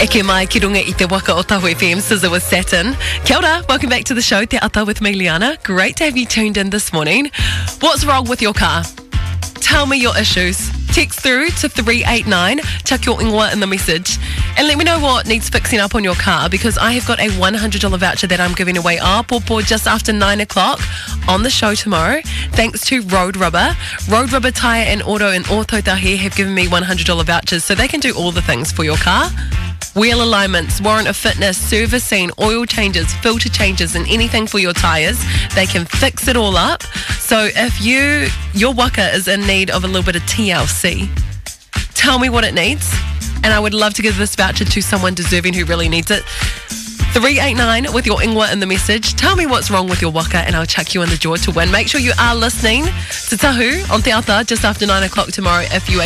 Eke mai ki runga I te waka o Tahu FM, SZA with Saturn. Kia ora, welcome back to the show, Te Ata with me, Liana. Great to have you tuned in this morning. What's wrong with your car? Tell me your issues. Text through to 389, chuck your ingoa in the message, and let me know what needs fixing up on your car, because I have got a $100 voucher that I'm giving away Pōpō just after 9 o'clock on the show tomorrow, thanks to Road Rubber. Road Rubber Tyre and Auto in Ōtautahi have given me $100 vouchers, so they can do all the things for your car. Wheel alignments, warrant of fitness, servicing, oil changes, filter changes, and anything for your tyres. They can fix it all up. So if your waka is in need of a little bit of TLC, tell me what it needs, and I would love to give this voucher to someone deserving who really needs it. 389 with your ingoa in the message. Tell me what's wrong with your waka and I'll chuck you in the drawer to win. Make sure you are listening to Tahu on Te Ata just after 9 o'clock tomorrow if you